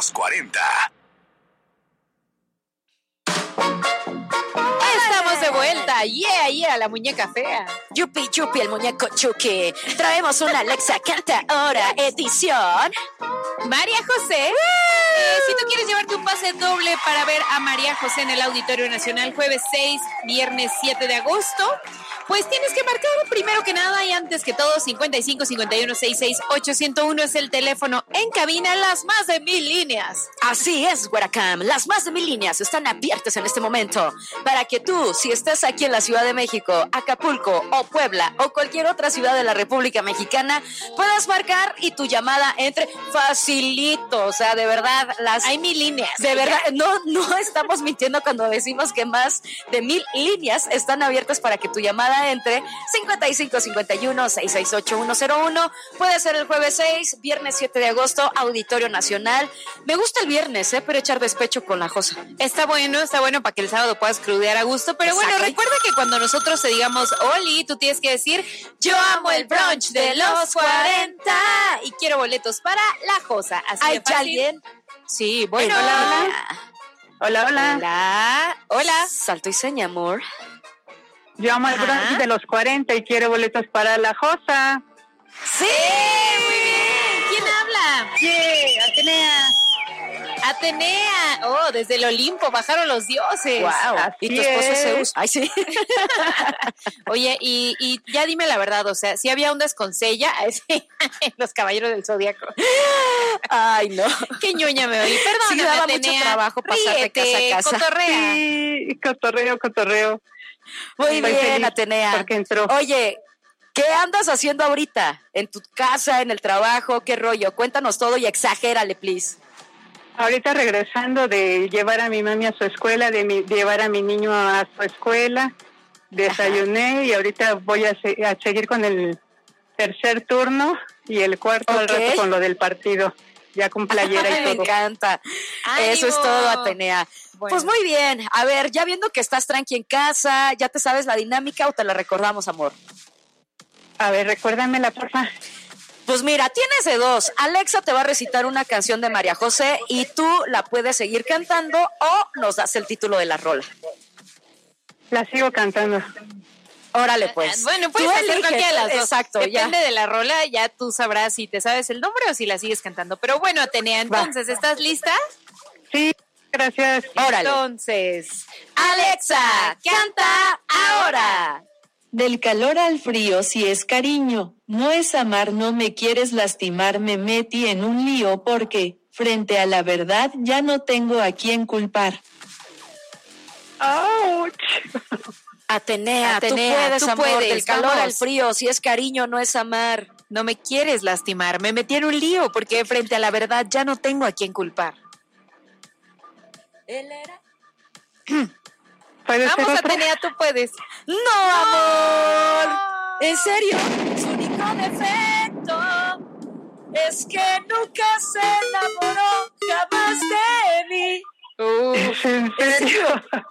los 40. Estamos de vuelta. Yeah, la muñeca fea. Yupi, yupi, el muñeco Chucky. Traemos una Alexa Canta Ahora edición María José. Si tú quieres llevarte un pase doble para ver a María José en el Auditorio Nacional jueves 6, viernes 7 de agosto, pues tienes que marcar primero que nada y antes que todo 55 51 66 801 es el teléfono en cabina, las más de 1000 líneas. Así es, Güeracam. Las más de 1000 líneas están abiertas en este momento para que tú, si estás aquí en la Ciudad de México, Acapulco o Puebla o cualquier otra ciudad de la República Mexicana, puedas marcar y tu llamada entre facilito. O sea, de verdad, hay 1000 líneas. De verdad, no estamos mintiendo cuando decimos que más de 1000 líneas están abiertas para que tu llamada entre 55 51 668 101. Puede ser el jueves 6, viernes 7 de agosto, Auditorio Nacional. Me gusta el viernes, pero echar despecho con la Josa. Está bueno para que el sábado puedas crudear a gusto. Pero bueno, recuerda que cuando nosotros te digamos Oli, tú tienes que decir yo amo el brunch de los 40 y quiero boletos para la Josa. Así ¿Hay de fácil. alguien? Sí, bueno. Hola. Salto y seña, amor. Yo amo el brunch de los 40 y quiero boletos para la Josa. ¡Sí! Muy bien. ¿Quién habla? Atenea. Oh, desde el Olimpo bajaron los dioses. Wow. Así ¿Y tu esposo es. Zeus? Ay, sí. Oye, y ya dime la verdad, o sea, ¿sí había ondas con Sella? Los caballeros del Zodíaco. Ay, no. Qué ñoña me oí. Perdóname, Sí, daba Atenea. mucho trabajo pasar de casa a casa. Cotorrea. Sí, cotorreo. Muy Estoy bien, feliz Atenea. porque entró. Oye, ¿qué andas haciendo ahorita? ¿En tu casa, en el trabajo? ¿Qué rollo? Cuéntanos todo y exagérale, please. Ahorita regresando de llevar a mi mami a su escuela, de llevar a mi niño a su escuela, desayuné y ahorita voy a seguir con el tercer turno y el cuarto al rato con lo del partido, ya con playera y todo. Me encanta. ¡Ánimo! Eso es todo, Atenea. Bueno. Pues muy bien. A ver, ya viendo que estás tranqui en casa, ¿ya te sabes la dinámica o te la recordamos, amor? A ver, recuérdamela, porfa. Pues mira, tienes de dos. Alexa te va a recitar una canción de María José y tú la puedes seguir cantando o nos das el título de la rola. La sigo cantando. Órale, pues. Bueno, puedes Tú hacer eliges, cualquiera de las dos. exacto, Depende ya. de la rola, ya tú sabrás si te sabes el nombre o si la sigues cantando. Pero bueno, Atenea, entonces, ¿estás lista? Sí, gracias. Órale. Entonces, Alexa, canta ahora. Del calor al frío si es cariño, no es amar, no me quieres lastimar, me metí en un lío porque, frente a la verdad, ya no tengo a quién culpar. ¡Auch! Atenea, tú tú puedes, puedes, del calor vamos. al frío, si es cariño, no es amar. no me quieres lastimar, me metí en un lío porque frente a la verdad ya no tengo a quién culpar. Él era... ¿Puede ser Vamos, otra? Atenea, tú puedes. ¡No, amor! ¿En serio? Su único defecto es que nunca se enamoró jamás de mí. ¿Es en serio?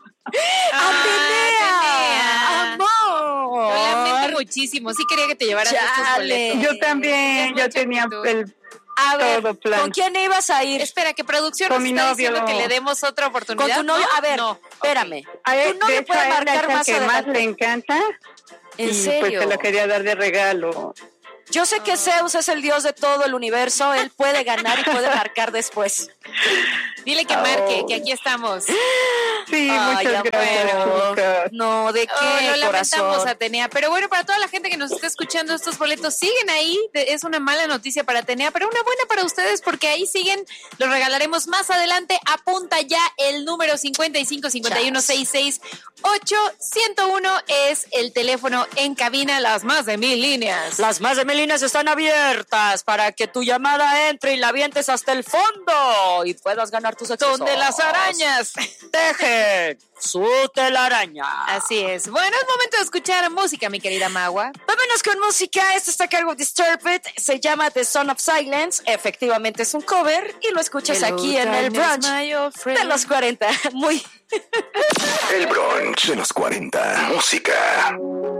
¡Atenea! ¡Amor! Lo lamento muchísimo. Sí quería que te llevaras estos Chale. boletos. Yo también, yo tenía el A ver, todo plan. ¿con quién ibas a ir? Espera, que producción Con nos mi está novio. diciendo que le demos otra oportunidad. ¿Con tu novio? ¿No? A ver, No. espérame. A él, Tu novio de hecho, puede a él marcar es el más que más adelante. le encanta. ¿En y serio? pues se lo quería dar de regalo. Yo sé que Zeus es el dios de todo el universo. Él puede ganar y puede marcar después. Dile que marque, que aquí estamos. Sí, Ay, muchas gracias, amor. chicas. No, ¿de qué, Lo lamentamos, corazón? Atenea. Pero bueno, para toda la gente que nos está escuchando, estos boletos siguen ahí. Es una mala noticia para Atenea, pero una buena para ustedes porque ahí siguen. Los regalaremos más adelante. Apunta ya el número 55 51 66 801 es el teléfono en cabina. Las más de 1000 líneas. Las más de 1000 líneas están abiertas para que tu llamada entre y la avientes hasta el fondo y puedas ganar tus accesos. Donde las arañas tejen su telaraña. Así es. Bueno, es momento de escuchar música, mi querida Magua. Vámonos con música. Esto está a cargo de Disturbed. Se llama The Son of Silence. Efectivamente es un cover y lo escuchas aquí en el brunch de los 40. Muy... El brunch de los 40. Música.